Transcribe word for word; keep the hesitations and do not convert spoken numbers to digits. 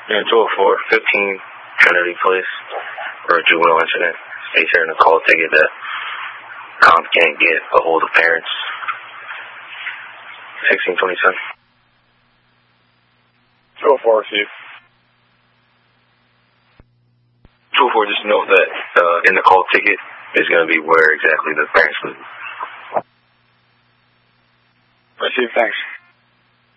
Yeah, two oh four, fifteen Trinity Place for a juvenile incident. States here in the call ticket that comp can't get a hold of parents. sixteen twenty-seven. two oh four, Chief. two oh four, just note that uh, in the call ticket is going to be where exactly the parents live. Right, Chief, thanks.